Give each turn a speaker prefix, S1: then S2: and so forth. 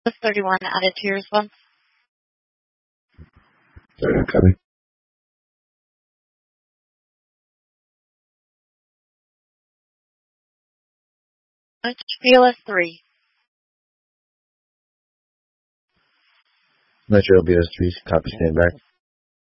S1: 31 added to your response.
S2: Copy.
S1: BLS 3.
S2: Metro BS 3, copy, stand back.